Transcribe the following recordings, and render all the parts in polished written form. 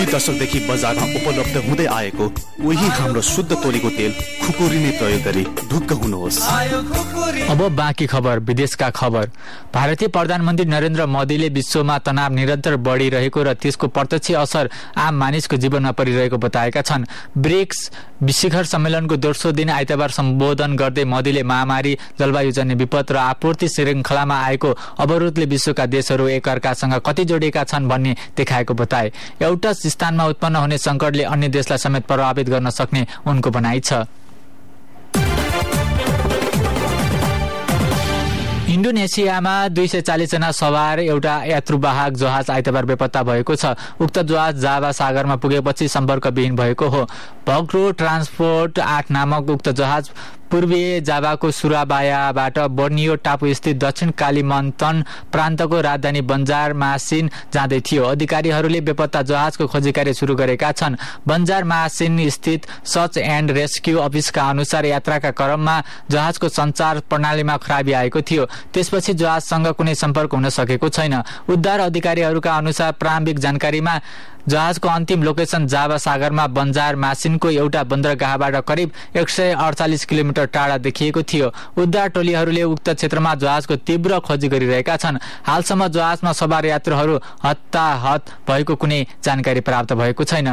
दुई दशकदेखि बजारमा उपलब्ध हुँदै आएको उही हाम्रो शुद्ध तोरीको तेल खुकुरीले प्रयोग गरी ढुक्क हुनुहोस्। अब बाँकी खबर, विदेशका खबर। भारतीय प्रधानमन्त्री नरेन्द्र मोदीले विश्वमा तनाव निरन्तर बढिरहेको र त्यसको प्रत्यक्ष असर आम मानिसको जीवनमा परिरहेको बताएका छन्। ब्रिक्स शिखर सम्मेलनको दोस्रो दिन आइतबार सम्बोधन गर्दै मोदीले महामारी, जलवायुजन्य विपद र आपूर्ति श्रृङ्खलामा आएको अवरोधले विश्वका देशहरू एकअर्कासँग कति जोडिएका छन् भन्ने देखाएको बताए। एउटा स्थानमा उत्पन्न हुने संकटले अन्य देशलाई समेत प्रभावित गर्न सक्ने उनको भनाइ छ। इन्डोनेसियामा 240 जना सवार एउटा यात्रुवाहक जहाज आइतबार बेपत्ता भएको छ। उक्त जहाज जाभा सागरमा पुगेपछि सम्पर्कविहीन भएको हो। भग्रो ट्रान्सपोर्ट 8 नामक उक्त जहाज पूर्वीय जाभाको सुराबायाबाट बोर्नियो टापु स्थित दक्षिण कालिमन्तन प्रान्तको राजधानी बन्जार मासिन जाँदै थियो। अधिकारीहरूले बेपत्ता जहाजको खोजी कार्य सुरु गरेका छन्। बन्जार मासिन स्थित सर्च एन्ड रेस्क्यु अफिसका अनुसार यात्राका क्रममा जहाजको सञ्चार प्रणालीमा खराबी आएको थियो। त्यसपछि जहाजसँग कुनै सम्पर्क हुन सकेको छैन। उद्धार अधिकारीहरूका अनुसार प्रारम्भिक जानकारीमा जहाजको अन्तिम लोकेसन जाभा सागरमा बन्जार मासिनको एउटा बन्दरगाहबाट करिब 148 किलोमिटर टाढा देखिएको थियो। उद्धार टोलीहरूले उक्त क्षेत्रमा जहाजको तीव्र खोजी गरिरहेका छन्। हालसम्म जहाजमा सवार यात्रुहरू हताहत भएको कुनै जानकारी प्राप्त भएको छैन।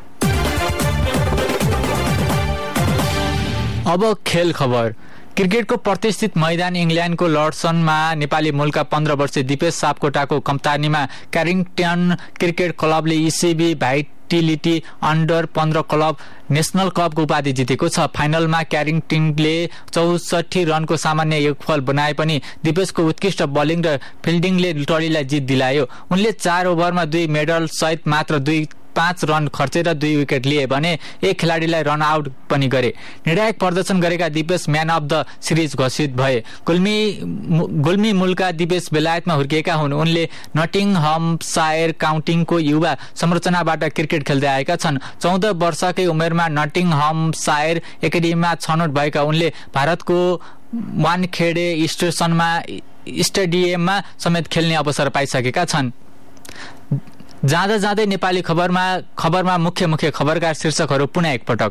अब खेल खबर। क्रिकेटको प्रतिष्ठित मैदान इङ्ल्यान्डको लर्डसनमा नेपाली मूलका 15 वर्षीय दिपेश सापकोटाको कप्तानीमा क्यारिङटन क्रिकेट क्लबले ECB भाइटिलिटी अन्डर 15 क्लब नेशनल कपको उपाधि जितेको छ। फाइनलमा क्यारिङटनले 64 रनको सामान्य योगफल बनाए पनि दिपेशको उत्कृष्ट बलिङ र फिल्डिङले टोलीलाई जित दिलायो। उनले 4 ओभरमा 2 मेडल सहित मात्र 5 रन खर्चेर 2 विकेट लिए भने एक खेलाडीलाई रन आउट पनि गरे। निर्णायक प्रदर्शन गरेका Dipesh man of the series घोषित भए। गुल्मी मुलका दिपेश बेलायतमा हुर्किएका हुन्। उनले नटिङहमसायर काउन्टीको युवा संरचनाबाट क्रिकेट खेल्दै आएका छन्। 14 वर्षकै उमेरमा नटिङहमसायर एकाडेमीमा छनौट भएका उनले भारतको वानखेडे स्टेडियममा समेत खेल्ने अवसर पाइसकेका छन्। जाँदा जाँदै नेपाली खबरमा मुख्य खबरका शीर्षकहरू पुनः एकपटक।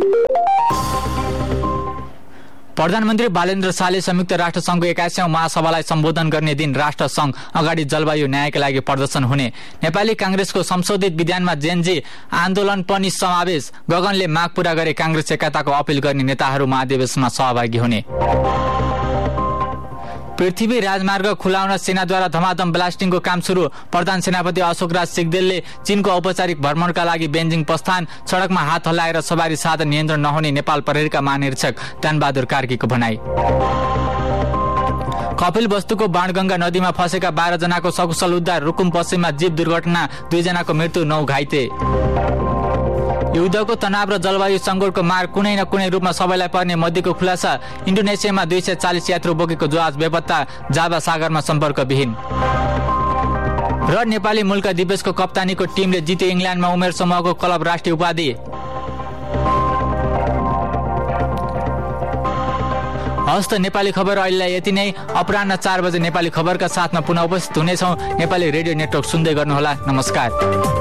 प्रधानमन्त्री बालेन्द्र शाहले संयुक्त राष्ट्र संघको 81औं महासभालाई सम्बोधन गर्ने दिन राष्ट्र संघ अगाडि जलवायु न्यायका लागि प्रदर्शन हुने। नेपाली कांग्रेसको संशोधित विधानमा जेनजी आन्दोलन पनि समावेश। गगनले माग पूरा गरे कांग्रेस एकताको अपील गर्ने नेताहरू महाधिवेशनमा सहभागी हुने। पृथ्वी राजमार्ग खुलाउन सेनाद्वारा धमाधम ब्लास्टिङको काम सुरु। प्रधान सेनापति अशोकराज सिग्देलले चीनको औपचारिक भ्रमणका लागि बेजिङ प्रस्थान। सड़कमा हात हल्लाएर सवारी साधन नियन्त्रण नहुने नेपाल प्रहरीका महानिरीक्षक दानबहादुर कार्कीको भनाई। कपिल वस्तुको बाणगंगा नदीमा फँसेका 12 जनाको सकुशल उद्धार। रुकुम पश्चिममा जीव दुर्घटना, 2 जनाको मृत्यु, 9 घाइते। युद्धको तनाव र जलवायु संकटको मार कुनै न कुनै रूपमा सबैलाई पर्ने मोदीको खुलासा। इन्डोनेसियामा 240 यात्रु बोकेको जहाज बेपत्ता, जाभा सागरमा सम्पर्कविहीन। र नेपाली मूलका दिपेशको कप्तानीको टिमले जिते इङ्ल्यान्डमा उमेर समूहको क्लब राष्ट्रिय उपाधि। हस्त नेपाली खबर अहिलेलाई यति नै। अपराह्न 4 बजे नेपाली खबरका साथमा पुनः उपस्थित हुनेछौँ। नेपाली रेडियो नेटवर्क सुन्दै गर्नुहोला। नमस्कार।